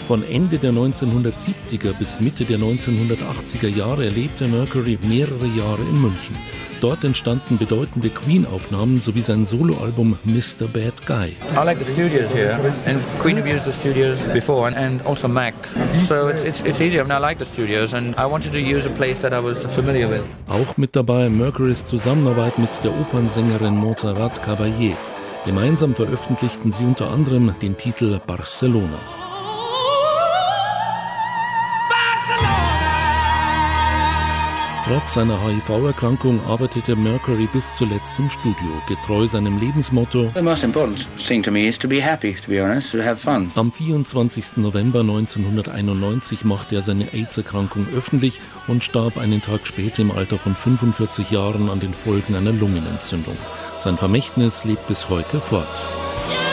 Von Ende der 1970er bis Mitte der 1980er Jahre lebte Mercury mehrere Jahre in München. Dort entstanden bedeutende Queen-Aufnahmen sowie sein Soloalbum Mr. Bad Guy. I like the studios here, and Queen have used the studios before, and also Mac. So it's easier, and I like the studios, and I wanted to use a place that I was familiar with. Auch mit dabei Mercurys Zusammenarbeit mit der Opernsängerin Montserrat Caballé. Gemeinsam veröffentlichten sie unter anderem den Titel Barcelona. Trotz seiner HIV-Erkrankung arbeitete Mercury bis zuletzt im Studio, getreu seinem Lebensmotto. The most important thing to me is to be happy, to be honest, to have fun. Am 24. November 1991 machte er seine AIDS-Erkrankung öffentlich und starb einen Tag später im Alter von 45 Jahren an den Folgen einer Lungenentzündung. Sein Vermächtnis lebt bis heute fort.